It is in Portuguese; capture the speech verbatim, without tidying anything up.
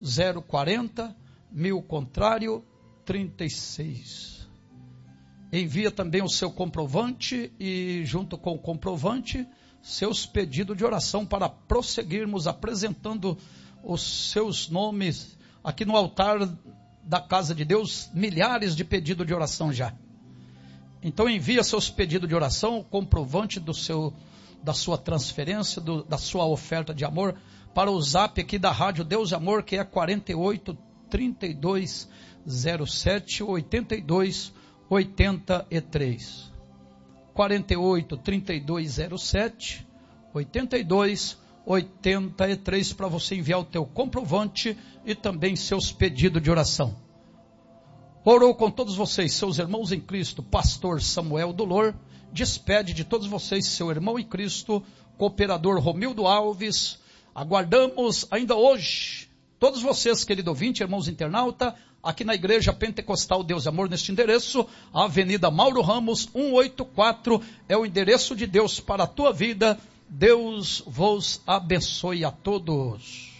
zero quarenta, mil contrário, trinta e seis. Envia também o seu comprovante e, junto com o comprovante, seus pedidos de oração para prosseguirmos apresentando os seus nomes aqui no altar da casa de Deus. Milhares de pedidos de oração já. Então envia seus pedidos de oração, o comprovante do seu, da sua transferência, do, da sua oferta de amor, para o zap aqui da Rádio Deus e Amor, que é quarenta e oito, trinta e dois, zero sete, oitenta e dois, oitenta e três. quarenta e oito, trinta e dois, zero sete, oitenta e dois, oitenta e três, para você enviar o teu comprovante e também seus pedidos de oração. Orou com todos vocês, seus irmãos em Cristo, pastor Samuel Dolor. Despede de todos vocês, seu irmão em Cristo, cooperador Romildo Alves. Aguardamos ainda hoje todos vocês, querido ouvinte, irmãos internauta, aqui na Igreja Pentecostal Deus e Amor, neste endereço, a Avenida Mauro Ramos, cento e oitenta e quatro, é o endereço de Deus para a tua vida. Deus vos abençoe a todos.